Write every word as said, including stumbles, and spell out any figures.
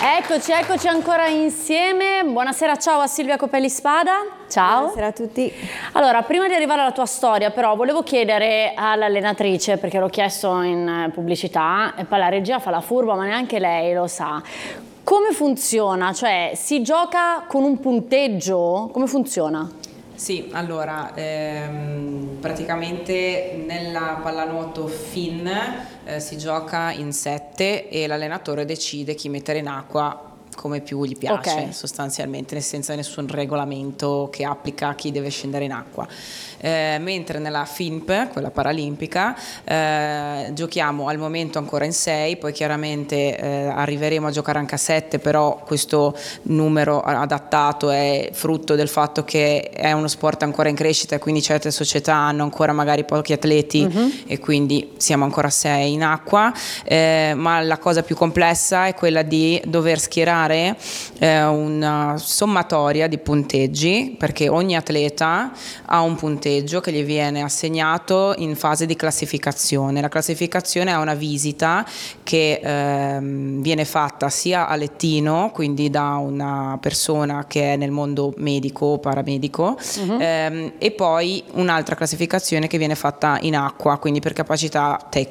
Eccoci, eccoci ancora insieme. Buonasera, ciao a Silvia Copelli Spada. Ciao. Buonasera a tutti. Allora, prima di arrivare alla tua storia, però, volevo chiedere all'allenatrice, perché l'ho chiesto in pubblicità, e poi la regia fa la furba, ma neanche lei lo sa. Come funziona? Cioè, si gioca con un punteggio? Come funziona? Sì, allora, ehm, praticamente nella pallanuoto F I N eh, si gioca in sette e l'allenatore decide chi mettere in acqua come più gli piace, okay, sostanzialmente, senza nessun regolamento che applica a chi deve scendere in acqua. Eh, mentre nella F I N P, quella paralimpica, eh, giochiamo al momento ancora in sei, poi chiaramente eh, arriveremo a giocare anche a sette, però questo numero adattato è frutto del fatto che è uno sport ancora in crescita e quindi certe società hanno ancora magari pochi atleti, uh-huh, e quindi siamo ancora a sei in acqua, eh, ma la cosa più complessa è quella di dover schierare eh, una sommatoria di punteggi, perché ogni atleta ha un punteggio che gli viene assegnato in fase di classificazione. La classificazione è una visita che ehm, viene fatta sia a lettino, quindi da una persona che è nel mondo medico o paramedico, uh-huh, ehm, e poi un'altra classificazione che viene fatta in acqua, quindi per capacità tecnica.